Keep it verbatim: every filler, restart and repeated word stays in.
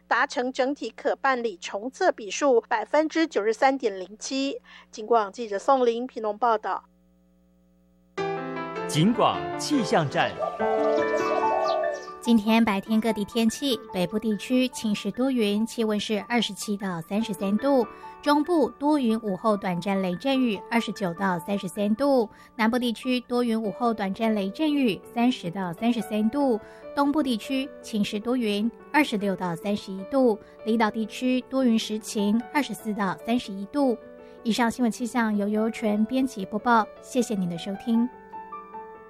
达成整体可办理重测比数百分之九十三点零七。警广记者宋玲屏东报道。 警广气象站。 今天白天各地天气，北部地区晴时多云，气温是二十七到三十三度，中部多云，午后短暂雷阵雨，二十九到三十三度，南部地区多云，午后短暂雷阵雨，三十到三十三度，东部地区晴时多云，二十六到三十一度，离岛地区多云时晴，二十四到三十一度。以上新闻气象由尤纯编辑播报，谢谢您的收听。